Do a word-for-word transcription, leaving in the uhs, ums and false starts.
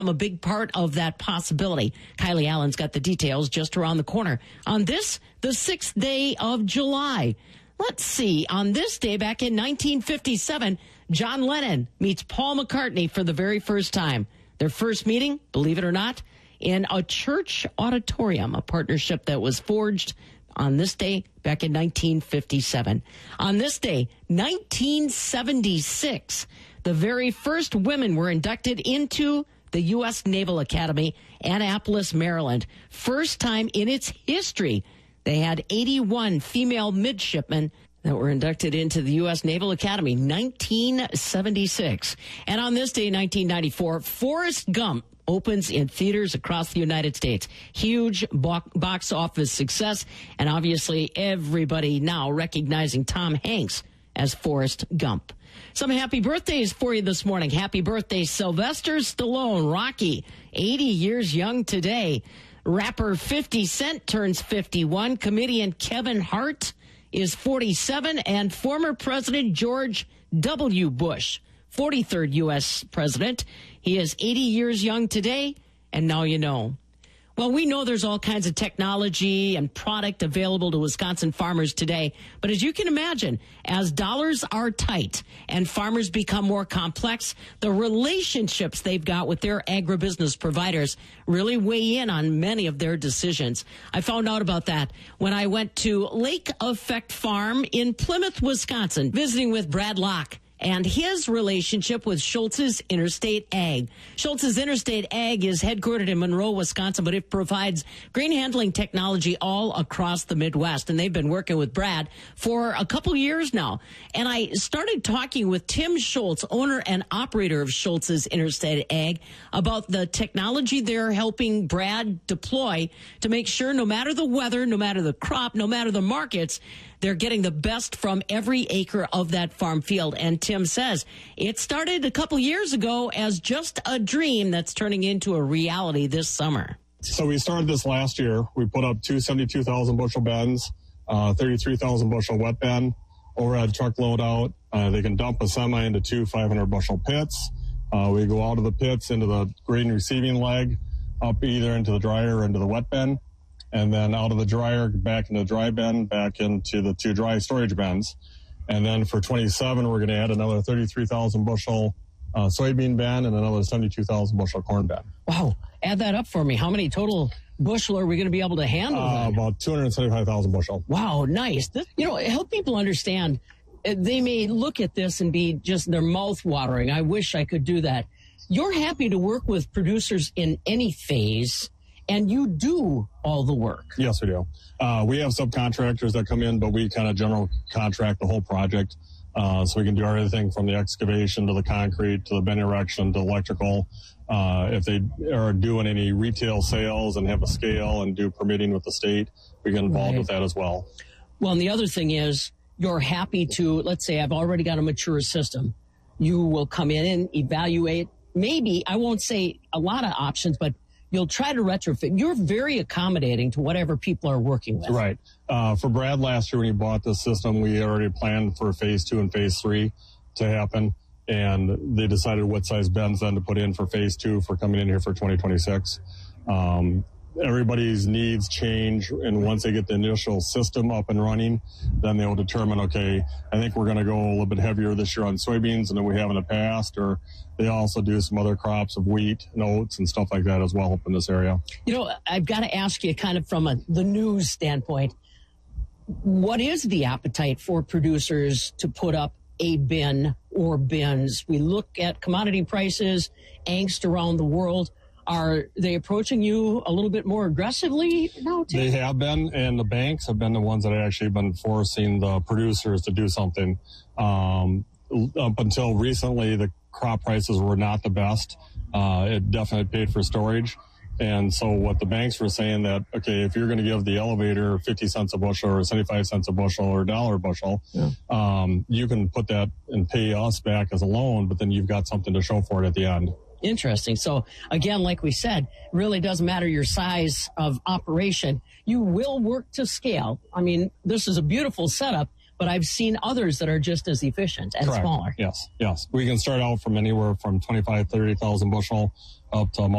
a big part of that possibility. Kylie Allen's got the details just around the corner. On this, the sixth day of July. Let's see. On this day, back in nineteen fifty-seven, John Lennon meets Paul McCartney for the very first time. Their first meeting, believe it or not, in a church auditorium, a partnership that was forged on this day back in nineteen fifty-seven. On this day, nineteen seventy-six, the very first women were inducted into the U S Naval Academy, Annapolis, Maryland. First time in its history, they had eighty-one female midshipmen that were inducted into the U S Naval Academy, nineteen seventy-six. And on this day, nineteen ninety-four, Forrest Gump opens in theaters across the United States. Huge bo- box office success, and obviously everybody now recognizing Tom Hanks as Forrest Gump. Some happy birthdays for you this morning. Happy birthday, Sylvester Stallone, Rocky, eighty years young today. Rapper fifty Cent turns fifty-one. Comedian Kevin Hart is forty-seven. And former President George W. Bush, forty-third U S president. He is eighty years young today, and now you know. Well, we know there's all kinds of technology and product available to Wisconsin farmers today. But as you can imagine, as dollars are tight and farmers become more complex, the relationships they've got with their agribusiness providers really weigh in on many of their decisions. I found out about that when I went to Lake Effect Farm in Plymouth, Wisconsin, visiting with Brad Locke and his relationship with Schultz's Interstate Ag. Schultz's Interstate Ag is headquartered in Monroe, Wisconsin, but it provides grain handling technology all across the Midwest. And they've been working with Brad for a couple years now. And I started talking with Tim Schultz, owner and operator of Schultz's Interstate Ag, about the technology they're helping Brad deploy to make sure no matter the weather, no matter the crop, no matter the markets, they're getting the best from every acre of that farm field. And Tim says it started a couple years ago as just a dream that's turning into a reality this summer. So we started this last year. We put up two seventy-two thousand bushel bins, uh, thirty-three thousand bushel wet bin, overhead truck load out. Uh, they can dump a semi into two five hundred bushel pits. Uh, we go out of the pits into the grain receiving leg, up either into the dryer or into the wet bin. And then out of the dryer, back into the dry bin, back into the two dry storage bins. And then for twenty-seven, we're going to add another thirty-three thousand bushel uh, soybean bin and another seventy-two thousand bushel corn bin. Wow. Add that up for me. How many total bushel are we going to be able to handle? Uh, about two hundred seventy-five thousand bushel. Wow, nice. This, you know, help people understand. They may look at this and be just their mouth watering. I wish I could do that. You're happy to work with producers in any phase, and you do all the work. Yes, we do. Uh, we have subcontractors that come in, but we kind of general contract the whole project. Uh, so we can do everything from the excavation to the concrete to the bin erection to electrical. Uh, if they are doing any retail sales and have a scale and do permitting with the state, we get involved right. with that as well. Well, and the other thing is you're happy to, let's say I've already got a mature system. You will come in and evaluate, maybe, I won't say a lot of options, but you'll try to retrofit. You're very accommodating to whatever people are working with. Right. Uh, for Brad last year when he bought this system, we already planned for phase two and phase three to happen. And they decided what size bins then to put in for phase two for coming in here for twenty twenty-six. Um, everybody's needs change. And once they get the initial system up and running, then they'll determine, okay, I think we're going to go a little bit heavier this year on soybeans than we have in the past, or they also do some other crops of wheat and oats and stuff like that as well up in this area. You know, I've got to ask you kind of from a, the news standpoint, what is the appetite for producers to put up a bin or bins? We look at commodity prices, angst around the world. Are they approaching you a little bit more aggressively now, Tim? They have been, and the banks have been the ones that have actually been forcing the producers to do something. Um, up until recently, the crop prices were not the best. Uh, it definitely paid for storage. And so what the banks were saying that, okay, if you're going to give the elevator fifty cents a bushel or seventy-five cents a bushel or a dollar a bushel, yeah. um, you can put that and pay us back as a loan, but then you've got something to show for it at the end. Interesting. So again, like we said, really doesn't matter your size of operation. You will work to scale. I mean, this is a beautiful setup, but I've seen others that are just as efficient and Correct. smaller. Yes, yes. We can start out from anywhere from twenty-five, thirty thousand bushel up to